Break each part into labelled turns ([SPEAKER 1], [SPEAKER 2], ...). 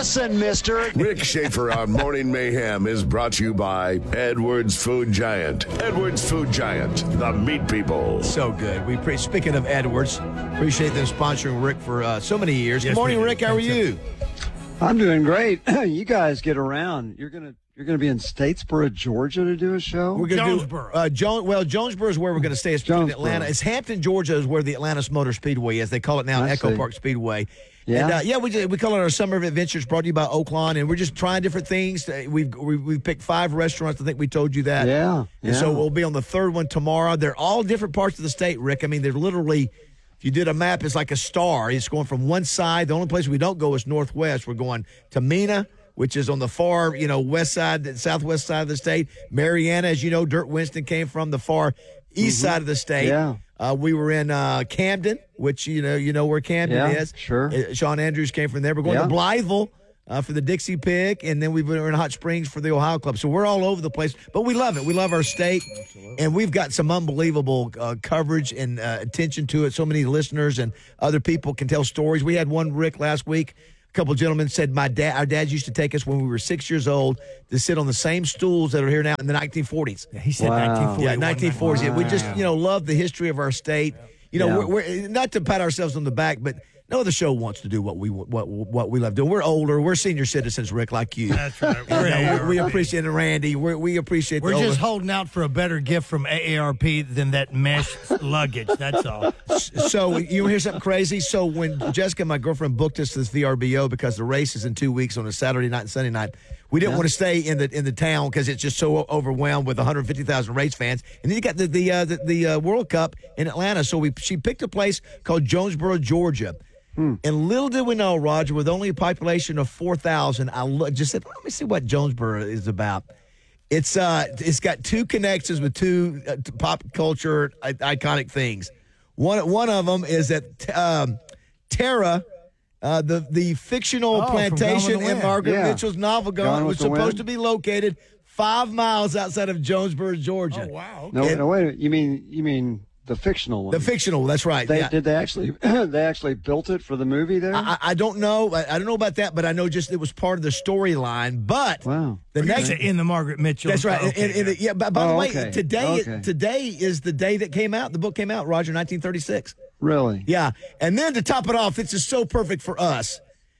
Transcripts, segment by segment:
[SPEAKER 1] Listen, mister.
[SPEAKER 2] Rick Schaefer on Morning Mayhem is brought to you by Edwards Food Giant. Edwards Food Giant, the meat people.
[SPEAKER 3] So good. Speaking of Edwards, appreciate them sponsoring Rick for so many years.
[SPEAKER 4] Yes,
[SPEAKER 3] good morning, Rick. How are you?
[SPEAKER 5] I'm doing great. You guys get around. You're gonna be in Statesboro, Georgia, to do a show.
[SPEAKER 3] We're gonna Jonesboro is where we're going to stay. It's in Atlanta. It's Hampton, Georgia, is where the Atlanta Motor Speedway is. They call it now Echo Park Speedway.
[SPEAKER 5] Yeah,
[SPEAKER 3] and, we call it our Summer of Adventures, brought to you by Oaklawn, and we're just trying different things. We've picked 5 restaurants. I think we told you that.
[SPEAKER 5] Yeah.
[SPEAKER 3] And so we'll be on the 3rd one tomorrow. They're all different parts of the state, Rick. I mean, they're literally. If you did a map, it's like a star. It's going from one side. The only place we don't go is northwest. We're going to Mena, which is on the far, west side, the southwest side of the state. Mariana, as you know, Dirk Winston came from the far east side of the state.
[SPEAKER 5] Yeah.
[SPEAKER 3] We were in Camden, which you know where Camden is.
[SPEAKER 5] Sure.
[SPEAKER 3] Sean Andrews came from there. We're going to Blytheville for the Dixie Pig, and then we're in Hot Springs for the Ohio Club. So we're all over the place, but we love it. We love our state, and we've got some unbelievable coverage and attention to it. So many listeners and other people can tell stories. We had one, Rick, last week. A couple of gentlemen said our dads used to take us when we were 6 years old to sit on the same stools that are here now in the 1940s.
[SPEAKER 4] Yeah, he said 1940.
[SPEAKER 3] Yeah, 1940s. Wow. We just, love the history of our state. We're not to pat ourselves on the back, but no other show wants to do what we love doing. We're older. We're senior citizens, Rick, like you.
[SPEAKER 4] That's right.
[SPEAKER 3] We appreciate it, Randy. We appreciate.
[SPEAKER 4] We're just holding out for a better gift from AARP than that mesh luggage. That's all.
[SPEAKER 3] So you hear something crazy? So when Jessica, my girlfriend, booked us to this VRBO because the race is in 2 weeks on a Saturday night and Sunday night, we didn't want to stay in the town because it's just so overwhelmed with 150,000 race fans. And then you got the World Cup in Atlanta. So she picked a place called Jonesboro, Georgia. And little did we know, Roger, with only a population of 4,000, I just said, let me see what Jonesboro is about. It's got 2 connections with 2 pop culture iconic things. One of them is that Tara, the fictional plantation in Margaret Mitchell's novel Gone was supposed to be located 5 miles outside of Jonesboro, Georgia.
[SPEAKER 4] Oh, wow.
[SPEAKER 5] Okay. No, wait. You mean the fictional one?
[SPEAKER 3] The fictional, that's right.
[SPEAKER 5] Did they actually they actually built it for the movie there?
[SPEAKER 3] I don't know. I don't know about that, but I know just it was part of the storyline. But
[SPEAKER 5] the
[SPEAKER 4] next in the Margaret Mitchell.
[SPEAKER 3] That's right.
[SPEAKER 5] Okay,
[SPEAKER 3] by the way, today is the day that came out. The book came out, Roger, 1936.
[SPEAKER 5] Really?
[SPEAKER 3] Yeah. And then to top it off, this is so perfect for us.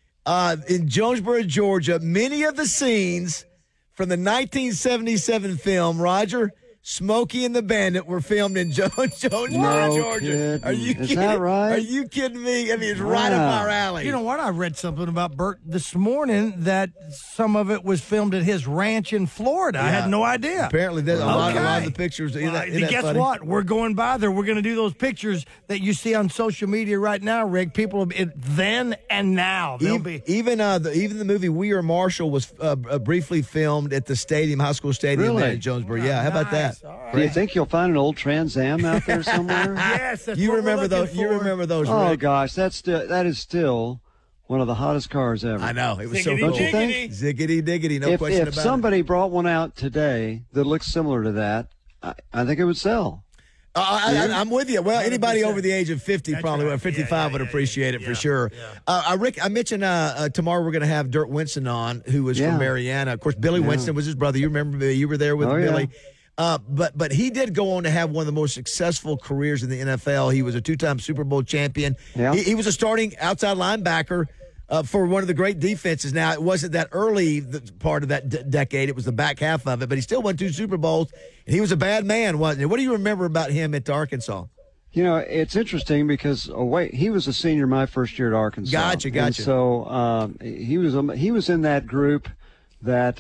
[SPEAKER 3] In Jonesboro, Georgia, many of the scenes from the 1977 film, Roger, Smokey and the Bandit, were filmed in Jonesboro, Georgia.
[SPEAKER 5] Kidding.
[SPEAKER 3] Are you kidding?
[SPEAKER 5] Is that right?
[SPEAKER 3] Are you kidding me? I mean, it's right up our alley.
[SPEAKER 4] You know what? I read something about Burt this morning that some of it was filmed at his ranch in Florida. I had no idea.
[SPEAKER 3] Apparently, there's a lot of the pictures.
[SPEAKER 4] Guess what? We're going by there. We're going to do those pictures that you see on social media right now, Rick. People, then and now.
[SPEAKER 3] Even the movie We Are Marshall was briefly filmed at the stadium, high school stadium there in Jonesboro. Yeah, how about that?
[SPEAKER 4] Right.
[SPEAKER 5] Do you think you'll find an old Trans Am out there somewhere?
[SPEAKER 4] Yes, that's
[SPEAKER 3] you
[SPEAKER 4] what
[SPEAKER 3] remember
[SPEAKER 4] we're
[SPEAKER 3] those?
[SPEAKER 4] looking
[SPEAKER 3] You
[SPEAKER 4] for.
[SPEAKER 3] remember those?
[SPEAKER 5] Oh
[SPEAKER 3] Rick?
[SPEAKER 5] gosh, that is still one of the hottest cars ever.
[SPEAKER 3] I know, it was so
[SPEAKER 4] Ziggity
[SPEAKER 3] cool.
[SPEAKER 5] Don't you think?
[SPEAKER 3] Ziggity diggity, no question about
[SPEAKER 5] If
[SPEAKER 3] it.
[SPEAKER 5] somebody brought one out today that looks similar to that, I think it would sell.
[SPEAKER 3] I'm with you. Well, anybody
[SPEAKER 4] 100%.
[SPEAKER 3] over the age of 50
[SPEAKER 4] That's
[SPEAKER 3] probably,
[SPEAKER 4] right.
[SPEAKER 3] or 55 would appreciate it for sure.
[SPEAKER 4] Yeah.
[SPEAKER 3] Rick, I mentioned tomorrow we're going to have Dirk Winston on, who was from Mariana. Of course, Billy Winston was his brother. You remember, you were there with Billy. But he did go on to have one of the most successful careers in the NFL. He was a 2-time Super Bowl champion.
[SPEAKER 5] Yeah.
[SPEAKER 3] He was a starting outside linebacker for one of the great defenses. Now, it wasn't that early part of that decade. It was the back half of it. But he still won 2 Super Bowls. And he was a bad man, wasn't he? What do you remember about him at Arkansas?
[SPEAKER 5] You know, it's interesting because he was a senior my first year at Arkansas.
[SPEAKER 3] Gotcha.
[SPEAKER 5] And so he was in that group that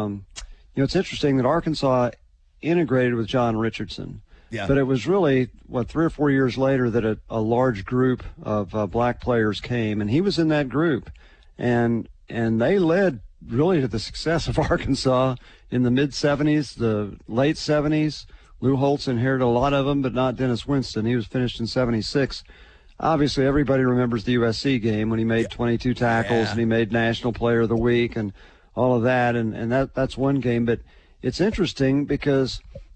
[SPEAKER 5] it's interesting that Arkansas integrated with John Richardson.
[SPEAKER 3] Yeah.
[SPEAKER 5] But it was really 3 or 4 years later that a large group of black players came, and he was in that group, and they led really to the success of Arkansas in the mid '70s, the late '70s. Lou Holtz inherited a lot of them, but not Dennis Winston. He was finished in '76. Obviously, everybody remembers the USC game when he made 22 tackles and he made National Player of the Week and all of that, and that's one game. But it's interesting because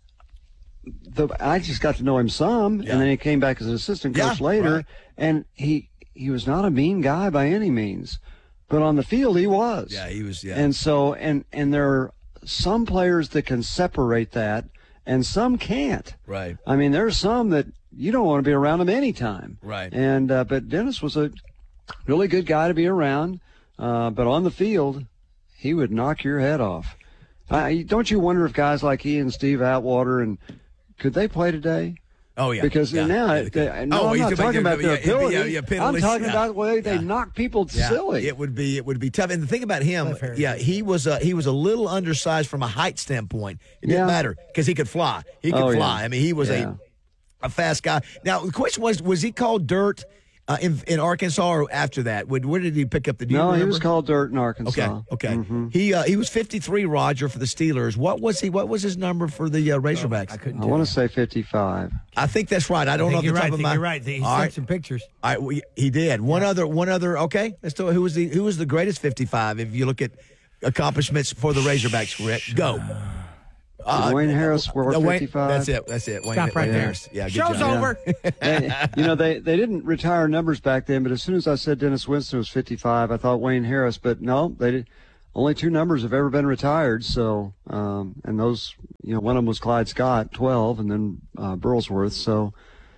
[SPEAKER 5] I just got to know him some, and then he came back as an assistant coach later, and he was not a mean guy by any means. but on the field he was.
[SPEAKER 3] Yeah, he was. Yeah,
[SPEAKER 5] And so and there are some players that can separate that, and some can't.
[SPEAKER 3] right.
[SPEAKER 5] I mean, there's some that you don't want to be around them anytime.
[SPEAKER 3] Right.
[SPEAKER 5] And but Dennis was a really good guy to be around, but on the field, he would knock your head off. Don't you wonder if guys like he and Steve Atwater and could they play today?
[SPEAKER 3] Oh yeah,
[SPEAKER 5] Because
[SPEAKER 3] yeah.
[SPEAKER 5] now,
[SPEAKER 3] Yeah,
[SPEAKER 5] no, I'm not talking about their ability. I'm
[SPEAKER 3] penalties,
[SPEAKER 5] talking
[SPEAKER 3] yeah.
[SPEAKER 5] about the way they
[SPEAKER 3] Yeah.
[SPEAKER 5] knock people
[SPEAKER 3] Yeah,
[SPEAKER 5] silly.
[SPEAKER 3] It would be tough. And the thing about him,
[SPEAKER 4] Cliff Harris.
[SPEAKER 3] yeah, he was a little undersized from a height standpoint. It didn't
[SPEAKER 5] Yeah.
[SPEAKER 3] matter because he could fly. He could
[SPEAKER 5] Oh, yeah.
[SPEAKER 3] fly. I mean, he was
[SPEAKER 5] Yeah.
[SPEAKER 3] a fast guy. Now the question was he called dirt in Arkansas or after that? Where did he pick up the? Do you
[SPEAKER 5] No, he
[SPEAKER 3] remember?
[SPEAKER 5] was called Dirt in Arkansas.
[SPEAKER 3] Okay.
[SPEAKER 5] Mhm.
[SPEAKER 3] He was 53, Roger, for the Steelers. What was he? What was his number for the Razorbacks?
[SPEAKER 4] I couldn't
[SPEAKER 5] I
[SPEAKER 4] do
[SPEAKER 5] want
[SPEAKER 4] it.
[SPEAKER 5] to say 55.
[SPEAKER 3] I think that's right. I don't know
[SPEAKER 4] I
[SPEAKER 3] off
[SPEAKER 4] think
[SPEAKER 3] the
[SPEAKER 4] you're
[SPEAKER 3] top
[SPEAKER 4] right.
[SPEAKER 3] of my.
[SPEAKER 4] You're right. He
[SPEAKER 3] All
[SPEAKER 4] sent
[SPEAKER 3] right.
[SPEAKER 4] some pictures.
[SPEAKER 3] All right, he did. One other. Okay, let's do it. Who was the greatest 55? If you look at accomplishments for the Razorbacks, Rick, go.
[SPEAKER 5] Wayne Harris wore
[SPEAKER 3] No, Wayne-
[SPEAKER 5] 55.
[SPEAKER 3] That's it. Wayne,
[SPEAKER 4] Stop right
[SPEAKER 3] Wayne
[SPEAKER 4] there.
[SPEAKER 3] Harris. Yeah, good
[SPEAKER 4] Show's
[SPEAKER 3] job.
[SPEAKER 4] over.
[SPEAKER 5] They didn't retire numbers back then, but as soon as I said Dennis Winston was 55, I thought Wayne Harris. But no, they did. Only two numbers have ever been retired. So, and those, one of them was Clyde Scott, 12, and then Burlsworth. So,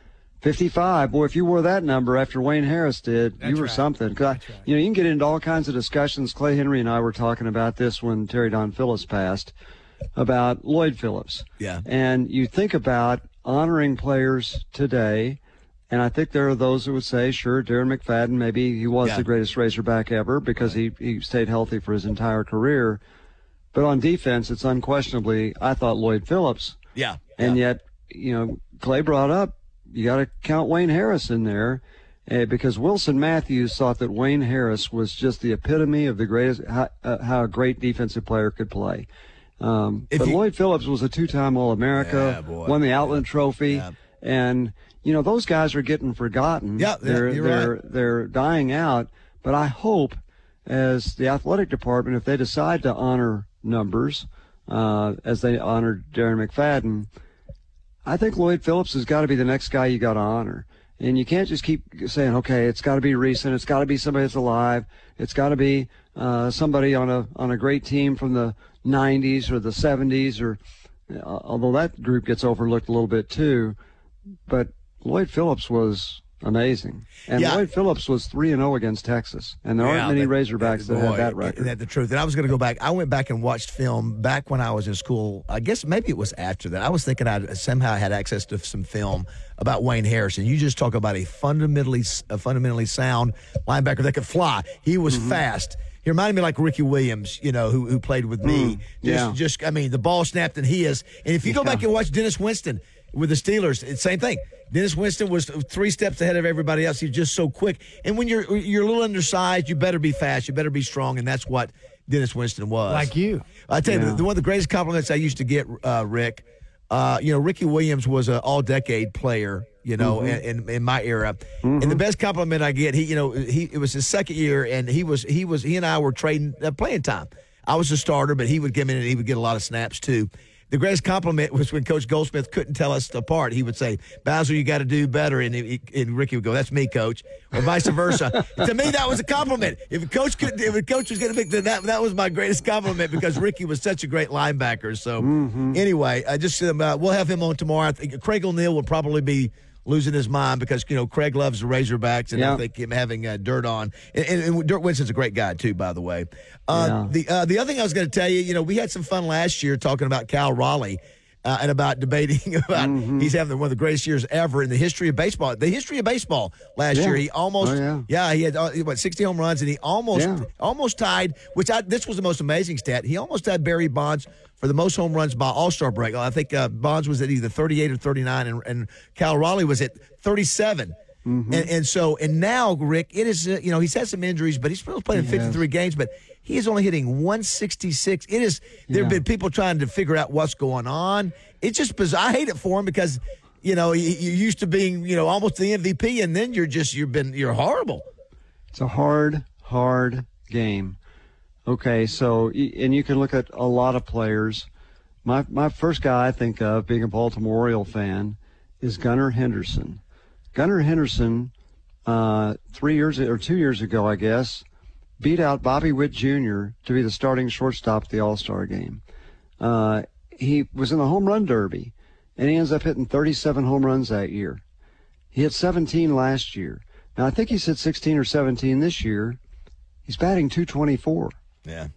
[SPEAKER 5] 55. Boy, if you wore that number after Wayne Harris did, you were
[SPEAKER 4] right.
[SPEAKER 5] something. 'Cause you can get into all kinds of discussions. Clay Henry and I were talking about this when Terry Don Phillips passed, about Lloyd Phillips.
[SPEAKER 3] Yeah.
[SPEAKER 5] And you think about honoring players today, and I think there are those who would say, sure, Darren McFadden, maybe he was
[SPEAKER 3] Yeah.
[SPEAKER 5] the greatest Razorback ever because he stayed healthy for his entire career. But on defense, it's unquestionably, I thought, Lloyd Phillips.
[SPEAKER 3] Yeah,
[SPEAKER 5] And yet, Clay brought up, you got to count Wayne Harris in there because Wilson Matthews thought that Wayne Harris was just the epitome of the greatest, how a great defensive player could play. But Lloyd Phillips was a two-time All-America,
[SPEAKER 3] Yeah, boy.
[SPEAKER 5] won the Outland Trophy,
[SPEAKER 3] Yeah.
[SPEAKER 5] and those guys are getting forgotten.
[SPEAKER 3] Yeah, you're right.
[SPEAKER 5] They're dying out. But I hope, as the athletic department, if they decide to honor numbers, as they honored Darren McFadden, I think Lloyd Phillips has got to be the next guy you got to honor. And you can't just keep saying, okay, it's got to be recent, it's got to be somebody that's alive, it's got to be somebody on a great team from the 90s or the 70s, or although that group gets overlooked a little bit too. But Lloyd Phillips was amazing, and
[SPEAKER 3] Yeah.
[SPEAKER 5] Lloyd Phillips was 3-0 against Texas, and there aren't many Razorbacks that have that record.
[SPEAKER 3] That's the truth. And I was going to go back. I went back and watched film back when I was in school. I guess maybe it was after that. I was thinking I somehow had access to some film about Wayne Harrison. You just talk about a fundamentally sound linebacker that could fly. He was fast. He reminded me like Ricky Williams, who played with me.
[SPEAKER 5] Yeah.
[SPEAKER 3] I mean, the ball snapped and his. And if you go back and watch Dennis Winston with the Steelers, it's the same thing. Dennis Winston was 3 steps ahead of everybody else. He's just so quick. And when you're a little undersized, you better be fast. You better be strong. And that's what Dennis Winston was.
[SPEAKER 4] Like you.
[SPEAKER 3] I tell you, one of the greatest compliments I used to get, Rick, Ricky Williams was an all-decade player, in my era. And the best compliment I get, it was his second year, and he and I were trading playing time. I was a starter, but he would come in and he would get a lot of snaps too. The greatest compliment was when Coach Goldsmith couldn't tell us apart. He would say, "Bowser, you got to do better," and Ricky would go, "That's me, Coach," or vice versa. To me, that was a compliment. If a coach was going to make that was my greatest compliment because Ricky was such a great linebacker. So anyway, we'll have him on tomorrow. I think Craig O'Neill will probably be losing his mind because Craig loves the Razorbacks, and I think him having Dirt on. And Dirt Winston's a great guy too, by the way. The other thing I was going to tell you, we had some fun last year talking about Cal Raleigh and about debating about he's having one of the greatest years ever in the history of baseball. The history of baseball last year, he almost he had 60 home runs, and he almost tied. This was the most amazing stat. He almost tied Barry Bonds for the most home runs by All-Star break. I think Bonds was at either 38 or 39, and Cal Raleigh was at 37. And now, Rick, it is, he's had some injuries, but he's still playing 53 games, but he is only hitting 166. There have been people trying to figure out what's going on. It's just bizarre. I hate it for him because, you're used to being, almost the MVP, and then you're horrible.
[SPEAKER 5] It's a hard game. Okay, so, and you can look at a lot of players. My first guy I think of, being a Baltimore Oriole fan, is Gunnar Henderson. Gunnar Henderson, 2 years ago, I guess, beat out Bobby Witt Jr. to be the starting shortstop at the All-Star game. He was in the home run derby, and he ends up hitting 37 home runs that year. He hit 17 last year. Now, I think he's hit 16 or 17 this year. He's batting .224.
[SPEAKER 3] Yeah.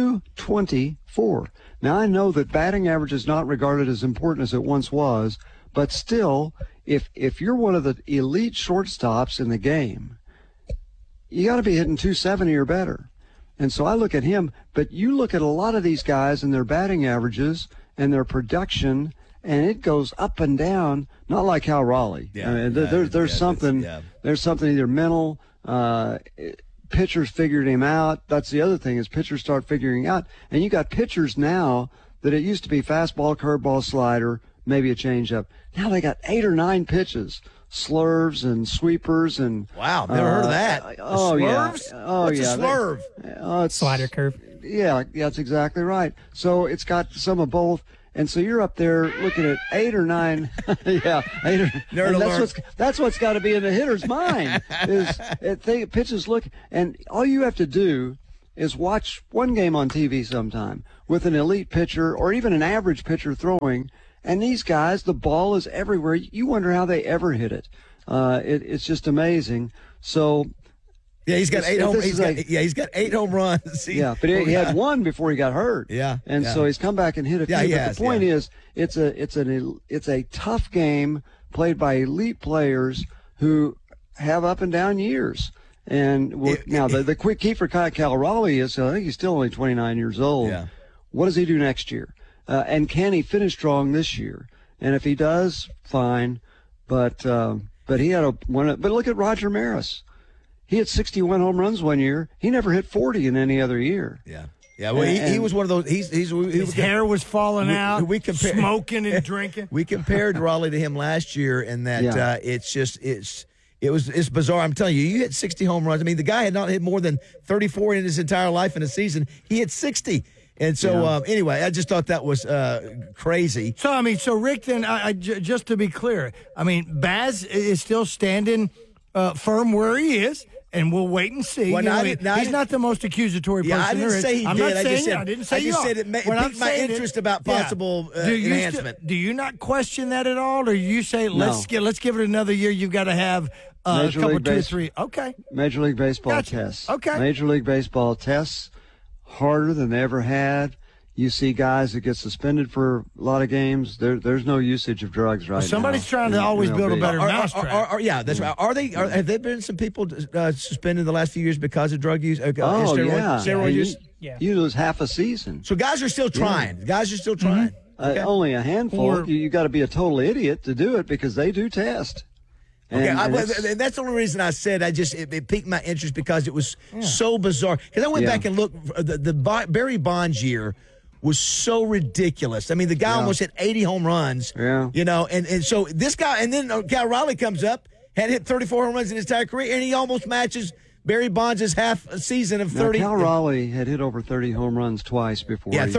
[SPEAKER 5] .224. Now, I know that batting average is not regarded as important as it once was, but still, if you're one of the elite shortstops in the game, you got to be hitting .270 or better. And so I look at him, but you look at a lot of these guys and their batting averages and their production, and it goes up and down, not like Cal Raleigh.
[SPEAKER 3] Yeah,
[SPEAKER 5] I mean, there's something either mental, pitchers figured him out. That's the other thing, is pitchers start figuring out. And you got pitchers now that it used to be fastball, curveball, slider, maybe a changeup. Now they got 8 or 9 pitches, slurves and sweepers and.
[SPEAKER 3] Wow, never heard of that.
[SPEAKER 5] Slurves?
[SPEAKER 3] Yeah. What's a slurve?
[SPEAKER 5] It's
[SPEAKER 1] Slider curve.
[SPEAKER 5] Yeah, that's exactly right. So it's got some of both. And so you're up there looking at 8 or 9. Yeah, 8 or 9. That's what's got to be in the hitter's mind. Pitches look, and all you have to do is watch one game on TV sometime with an elite pitcher or even an average pitcher throwing, and these guys, the ball is everywhere. You wonder how they ever hit it. It's just amazing. So.
[SPEAKER 3] Yeah, he's got 8 home. He's got 8 home runs.
[SPEAKER 5] Yeah, but he had one before he got hurt.
[SPEAKER 3] Yeah,
[SPEAKER 5] and so he's come back and hit a few.
[SPEAKER 3] Yeah,
[SPEAKER 5] but the point is, it's a tough game played by elite players who have up and down years. And now the quick key for Cal Raleigh is, I think he's still only 29 years old.
[SPEAKER 3] Yeah.
[SPEAKER 5] What does he do next year? And can he finish strong this year? And if he does, fine. But he had But look at Roger Maris. He hit 61 home runs one year. He never hit 40 in any other year.
[SPEAKER 3] Yeah. Yeah, well, he was one of those.
[SPEAKER 4] His hair was falling out, smoking and drinking.
[SPEAKER 3] We compared Raleigh to him last year, and that it's bizarre. I'm telling you, you hit 60 home runs. I mean, the guy had not hit more than 34 in his entire life in a season. He hit 60. And so, anyway, I just thought that was crazy.
[SPEAKER 4] So Rick, then, just to be clear, I mean, Baz is still standing firm where he is. And we'll wait and see.
[SPEAKER 3] Well,
[SPEAKER 4] he's not the most accusatory person.
[SPEAKER 3] I didn't say he did.
[SPEAKER 4] I didn't say you
[SPEAKER 3] said it piqued my interest about possible enhancement.
[SPEAKER 4] Do you not question that at all, or you say let's give it another year? You've got to have a couple, 2 or 3. Okay.
[SPEAKER 5] Major League Baseball tests.
[SPEAKER 4] Okay.
[SPEAKER 5] Major League Baseball tests harder than they ever had. You see guys that get suspended for a lot of games. There's no usage of drugs right now.
[SPEAKER 4] Somebody's trying to always build a better mousetrap.
[SPEAKER 3] Yeah, that's right. Have there been some people suspended the last few years because of drug use? Steroid use?
[SPEAKER 5] Yeah. You lose half a season.
[SPEAKER 3] So guys are still trying. Guys are still trying.
[SPEAKER 5] Okay. Only a handful. You got to be a total idiot to do it because they do test.
[SPEAKER 3] And that's the only reason I said it piqued my interest because it was so bizarre. Because I went back and looked, the Barry Bonds year was so ridiculous. I mean, the guy almost hit 80 home runs.
[SPEAKER 5] Yeah.
[SPEAKER 3] You know, and so this guy, and then Cal Raleigh comes up, had hit 34 home runs in his entire career, and he almost matches Barry Bonds' half a season of 30.
[SPEAKER 5] Cal Raleigh had hit over 30 home runs twice before.
[SPEAKER 3] Yeah,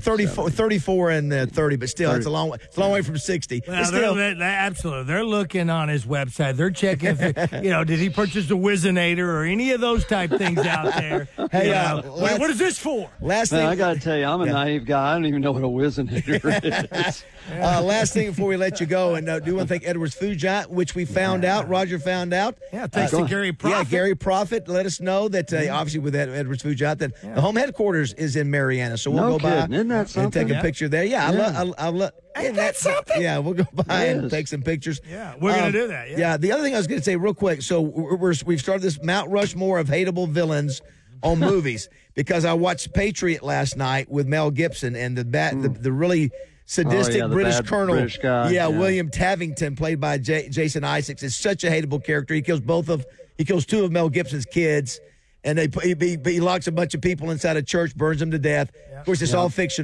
[SPEAKER 3] 34 and 30, but still, 30. It's a long way from 60.
[SPEAKER 4] Well, absolutely. They're looking on his website. They're checking, did he purchase a Whizzinator or any of those type things out there? Hey, what is this for?
[SPEAKER 5] Last thing, I got to tell you, I'm a naive guy. I don't even know what a Whizzinator is.
[SPEAKER 3] Last thing before we let you go, and do want to thank Edwards Food Giant, which we found out. Roger found out.
[SPEAKER 4] Yeah, thanks to Gary Profit.
[SPEAKER 3] Yeah, Gary Profit let us know that obviously with Edwards Food Giant that the home headquarters is in Mariana, so we'll go by and take a picture there. Yeah, I love.
[SPEAKER 4] Ain't that something?
[SPEAKER 3] Yeah, we'll go by and take some pictures.
[SPEAKER 4] Yeah, we're going to do that.
[SPEAKER 3] Yeah, the other thing I was going to say real quick. So we've started this Mount Rushmore of hateable villains on movies because I watched Patriot last night with Mel Gibson and the really sadistic British colonel.
[SPEAKER 5] British guy,
[SPEAKER 3] William Tavington, played by Jason Isaacs, is such a hateable character. He kills 2 of Mel Gibson's kids, and he locks a bunch of people inside a church, burns them to death. Of course, it's all fictional.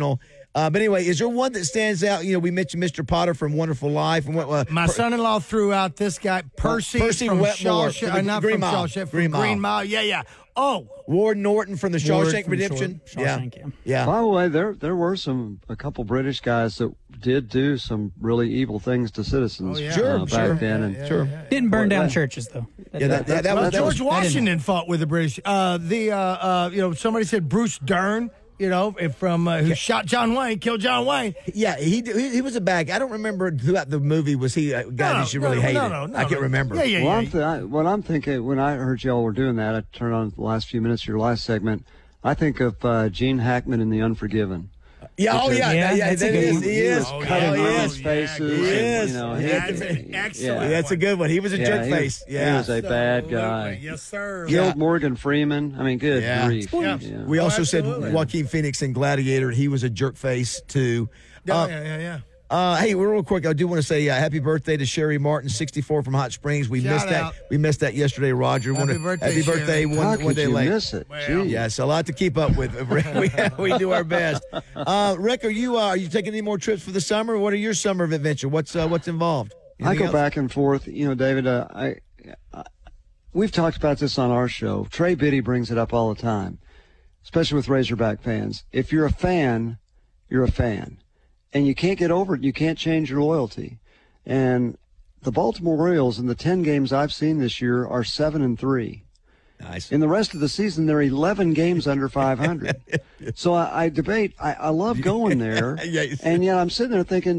[SPEAKER 3] But anyway, is there one that stands out? You know, we mentioned Mr. Potter from Wonderful Life. And
[SPEAKER 4] My son-in-law threw out this guy, Percy from
[SPEAKER 3] Wetmore,
[SPEAKER 4] Shawshank, not
[SPEAKER 3] Green
[SPEAKER 4] from
[SPEAKER 3] Mile.
[SPEAKER 4] Shawshank,
[SPEAKER 3] Green
[SPEAKER 4] from Green Mile. Yeah. Oh,
[SPEAKER 3] Ward Norton from the
[SPEAKER 1] Ward
[SPEAKER 3] Shawshank
[SPEAKER 1] from
[SPEAKER 3] Redemption.
[SPEAKER 1] Shawshank,
[SPEAKER 3] Yeah.
[SPEAKER 5] By the way, there were a couple British guys that did do some really evil things to citizens.
[SPEAKER 4] Oh, yeah.
[SPEAKER 3] Sure,
[SPEAKER 5] back then. And
[SPEAKER 3] Sure.
[SPEAKER 1] Didn't burn down churches, though.
[SPEAKER 3] That was
[SPEAKER 4] George Washington fought with the British. Somebody said Bruce Dern. Who shot John Wayne, killed John Wayne.
[SPEAKER 3] Yeah, he was a bad guy. I don't remember throughout the movie, was he a guy that you really hated?
[SPEAKER 4] No,
[SPEAKER 3] I can't remember.
[SPEAKER 4] Yeah.
[SPEAKER 5] What I'm thinking, when I heard y'all were doing that, I turned on the last few minutes of your last segment, I think of Gene Hackman in The Unforgiven.
[SPEAKER 3] Yeah,
[SPEAKER 1] that's a good one.
[SPEAKER 3] He is.
[SPEAKER 5] Cutting off faces.
[SPEAKER 3] He is.
[SPEAKER 4] Excellent.
[SPEAKER 3] That's a good one. He was a jerk face.
[SPEAKER 5] He was a bad guy.
[SPEAKER 4] Yes, sir.
[SPEAKER 5] Killed Morgan Freeman. I mean, good grief.
[SPEAKER 4] Yeah.
[SPEAKER 5] Yeah.
[SPEAKER 3] We also said
[SPEAKER 4] absolutely.
[SPEAKER 3] Joaquin Phoenix in Gladiator. He was a jerk face too.
[SPEAKER 4] Yeah.
[SPEAKER 3] Hey, real quick, I do want to say happy birthday to Sherry Martin, 64 from Hot Springs. We
[SPEAKER 4] Shout
[SPEAKER 3] missed
[SPEAKER 4] out.
[SPEAKER 3] that. We missed that yesterday, Roger.
[SPEAKER 4] Happy birthday,
[SPEAKER 3] Happy birthday!
[SPEAKER 4] Sherry.
[SPEAKER 5] How
[SPEAKER 3] One
[SPEAKER 5] could
[SPEAKER 3] day
[SPEAKER 5] you
[SPEAKER 3] late.
[SPEAKER 5] miss it?
[SPEAKER 4] Well,
[SPEAKER 5] Gee.
[SPEAKER 3] Yes, a lot to keep up with. we do our best. Rick, are you taking any more trips for the summer? What are your summer of adventure? What's involved?
[SPEAKER 5] I
[SPEAKER 3] Anything
[SPEAKER 5] go
[SPEAKER 3] else?
[SPEAKER 5] back and forth. David, we've talked about this on our show. Trey Biddy brings it up all the time, especially with Razorback fans. If you're a fan, you're a fan. And you can't get over it. You can't change your loyalty. And the Baltimore Orioles in the 10 games I've seen this year are 7-3.
[SPEAKER 3] Nice.
[SPEAKER 5] In the rest of the season, they're 11 games under 500. So I debate. I love going there.
[SPEAKER 3] Yeah.
[SPEAKER 5] And yet I'm sitting there thinking,